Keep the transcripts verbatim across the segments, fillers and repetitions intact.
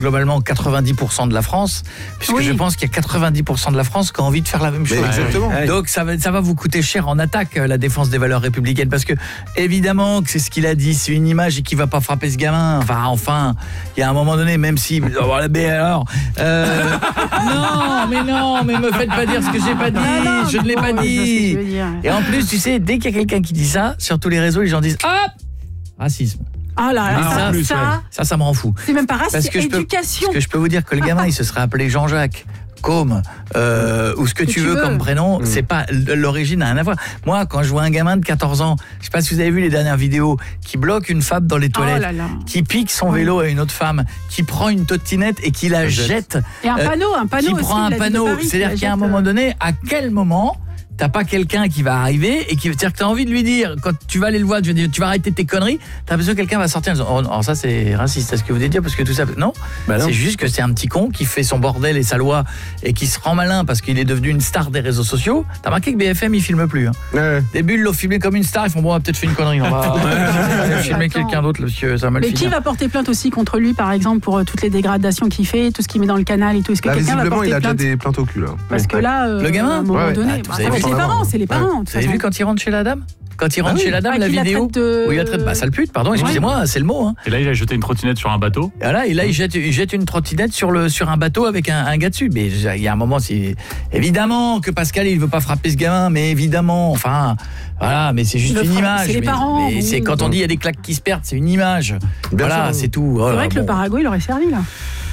globalement quatre-vingt-dix pour cent de la France, puisque oui. je pense qu'il y a quatre-vingt-dix pour cent de la France qui a envie de faire la même chose. Mais exactement. Donc ça va, ça va vous coûter cher en attaque, la défense des valeurs républicaines, parce que évidemment que c'est ce qu'il a dit, c'est une image et qu'il va pas frapper ce gamin. Enfin, enfin, il y a un moment donné, même si... Oh, mais alors euh, non, mais non, mais me faites pas dire ce que j'ai pas dit, ah non, je ne l'ai pas dit. Et en plus, tu sais, dès qu'il y a quelqu'un qui dit ça, sur tous les réseaux, les gens disent « Hop !» Racisme. Ah là, ah, ça, plus, ça, ouais. ça, ça me rend fou. C'est même pas racisme, c'est éducation. Peux, parce que je peux vous dire que le gamin, il se serait appelé Jean-Jacques, Côme, euh, ou ce que, que tu, tu veux, veux comme prénom, mmh. c'est pas, l'origine n'a rien à voir. Moi, quand je vois un gamin de quatorze ans, je sais pas si vous avez vu les dernières vidéos, qui bloque une femme dans les toilettes, oh là là. qui pique son oui. vélo à une autre femme, qui prend une trottinette et qui la jette. Et un panneau, un panneau qui aussi, prend un panneau. C'est-à-dire qu'à un moment donné, à quel moment t'as pas quelqu'un qui va arriver et qui c'est-à-dire que t'as envie de lui dire quand tu vas aller le voir, tu vas, dire, tu vas arrêter tes conneries, t'as besoin que quelqu'un va sortir en disant oh, oh ça c'est raciste, c'est ce que vous voulez dire parce que tout ça non, bah non. c'est juste que c'est un petit con qui fait son bordel et sa loi et qui se rend malin parce qu'il est devenu une star des réseaux sociaux. T'as remarqué que B F M il filme plus hein. Ouais. Des bulles l'ont filmé comme une star, ils font bon on a peut-être fait une connerie, on va ouais. filmer quelqu'un d'autre monsieur, ça va mal Mais finir. Qui va porter plainte aussi contre lui par exemple pour euh, toutes les dégradations qu'il fait, tout ce qu'il met dans le canal et tout, est-ce que bah, quelqu'un va porter il a plainte déjà des plaintes au cul là. Parce que là euh, le gamin à un moment ouais. donné, ah, bah, ça va être les parents, c'est les parents. Vous avez vu quand il rentre chez la dame Quand il rentre ah oui. chez la dame, ah, la vidéo de... où il la traite, bah sale pute, pardon, excusez-moi, ouais. c'est le mot. Hein. Et là, il a jeté une trottinette sur un bateau. Et là, et là il, jette, il jette une trottinette sur, le, sur un bateau avec un, un gars dessus. Mais il y a un moment, c'est évidemment que Pascal, il veut pas frapper ce gamin, mais évidemment, enfin, voilà, mais c'est juste une image. C'est les mais, parents. Mais oui. c'est quand on dit il y a des claques qui se perdent, c'est une image. Bien voilà, c'est tout. C'est oh, vrai que bon. le Paraguay, il aurait servi là.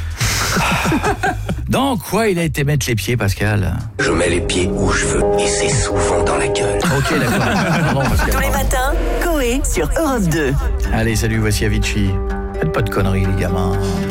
Dans quoi il a été mettre les pieds, Pascal? Je mets les pieds où je veux et c'est souvent dans la gueule. Ok, d'accord. Tous les matins, Coé sur Europe deux. Allez, salut, voici Avicii. Faites pas de conneries, les gamins.